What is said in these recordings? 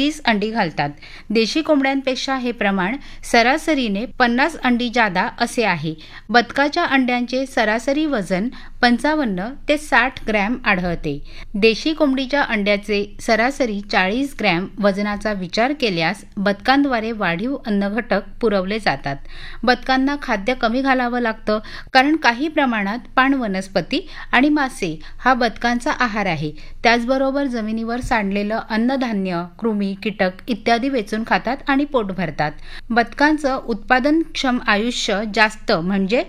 30 अंडी घालतात. देशी कोंबड्यांपेक्षा हे प्रमाण सरासरीने 50 अंडी जादा असे आहे. बदकाच्या अंड्यांचे सरासरी वजन 55 ते 60 ग्रॅम आढळते. देशी कोंबडीच्या अंड्याचे सरासरी 40 ग्रॅम वजनाचा विचार केल्यास बदकांद्वारे वाढीव अन्नघटक पुरवले जातात. बदकांना खाद्य कमी घालावं लागतं, कारण काही प्रमाणात पाण वनस्पती आणि मासे हा बदकांचा आहार आहे. त्याचबरोबर जमिनीवर सांडलेलं अन्नधान्य, कृमी, कीटक इत्यादी वेचून खातात आणि पोट भरतात. बदकांचं उत्पादनक्षम आयुष्य जास्त म्हणजे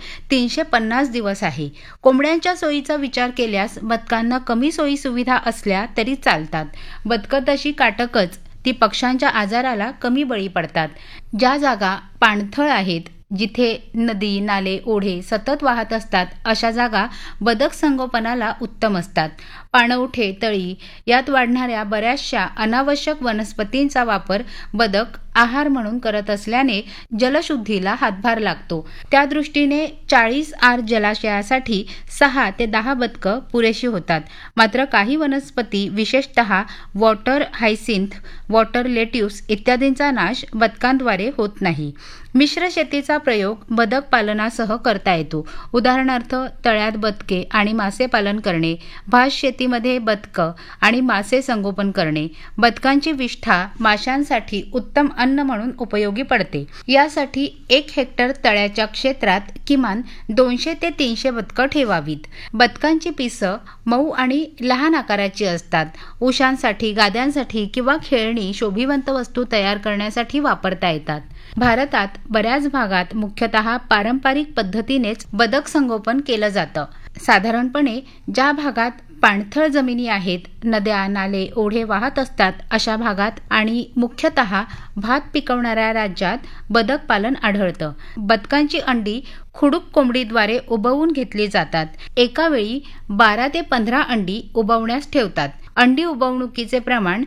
350 दिवस आहे. कोंबड्यांच्या सोयीचा विचार केल्यास बदकांना कमी सोयी सुविधा असल्या तरी चालतात. बदकं तशी काटकच, ती पक्ष्यांच्या आजाराला कमी बळी पडतात. ज्या जागा पाणथळ आहेत, जिथे नदी, नाले, ओढे सतत वाहत असतात, अशा जागा बदक संगोपनाला उत्तम असतात. पाणवठे, तळी यात वाढणाऱ्या बऱ्याचशा अनावश्यक वनस्पतींचा वापर बदक आहार म्हणून करत असल्याने जलशुद्धीला हातभार लागतो. त्या दृष्टीने 40 आर जलाशयासाठी 6 ते 10 बदकं पुरेशी होतात. मात्र काही वनस्पती, विशेषतः वॉटर हायसिंथ, वॉटर लेट्यूस इत्यादींचा नाश बदकांद्वारे होत नाही. मिश्र शेतीचा प्रयोग बदक पालनासह करता येतो. उदाहरणार्थ, तळ्यात बदके आणि मासे पालन करणे, भात शेतीमध्ये बदकं आणि मासे संगोपन करणे. बदकांची विष्ठा माशांसाठी उत्तम अन्न म्हणून उपयोगी पडते. यासाठी 1 हेक्टर तळ्याच्या क्षेत्रात किमान 200 ते 300 बदकं ठेवावीत. बदकांची पिसं मऊ आणि लहान आकाराची असतात. उशांसाठी, गाद्यांसाठी किंवा खेळणी, शोभिवंत वस्तू तयार करण्यासाठी वापरता येतात. भारतात बऱ्याच भागात मुख्यतः पारंपरिक पद्धतीनेच बदक संगोपन केलं जातं. साधारणपणे ज्या भागात पाणथळ जमिनी आहेत, नद्या, नाले, ओढे वाहत असतात, अशा भागात आणि मुख्यतः भात पिकवणाऱ्या राज्यात बदक पालन आढळतं. बदकांची अंडी खुडूक कोंबडीद्वारे उबवून घेतली जातात. एका वेळी 12 ते 15 अंडी उबवण्यास ठेवतात. अंडी उबवणुकीचे प्रमाण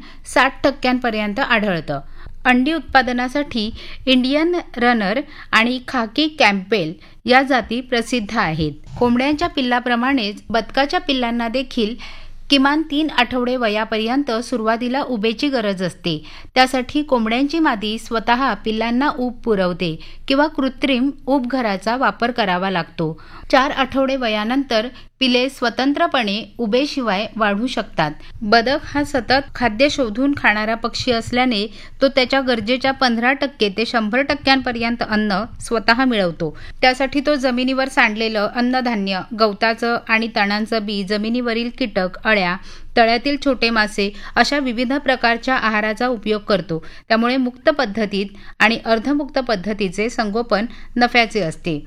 60% आढळतं. अंडी उत्पादनासाठी इंडियन रनर आणि खाकी कॅम्पेल या जाती प्रसिद्ध आहेत. कोंबड्यांच्या पिल्लाप्रमाणेच बदकाच्या पिल्लांना देखील किमान 3 आठवडे वयापर्यंत सुरुवातीला उबेची गरज असते. त्यासाठी कोंबड्यांची मादी स्वतः पिल्लांना ऊब पुरवते किंवा कृत्रिम ऊबघराचा वापर करावा लागतो. 4 आठवडे वयानंतर पिले स्वतंत्रपणे उबेशिवाय वाढू शकतात. बदक हा सतत खाद्य शोधून खाणारा पक्षी असल्याने तो त्याच्या गरजेच्या 15% ते 100% अन्न स्वतः मिळवतो. त्यासाठी तो जमिनीवर सांडलेलं अन्नधान्य, गवताचं आणि तणांचं बी, जमिनीवरील कीटक, अळ्या, तळ्यातील छोटे मासे अशा विविध प्रकारच्या आहाराचा उपयोग करतो. त्यामुळे मुक्त पद्धतीत आणि अर्धमुक्त पद्धतीचे संगोपन नफ्याचे असते.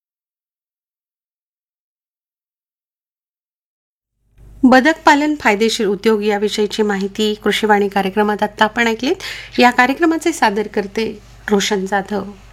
बदक पालन फायदेशीर उद्योग याविषयीची माहिती कृषीवाणी कार्यक्रमात आता आपण ऐकलीत. या कार्यक्रमाचे सादर करते रोशन जाधव.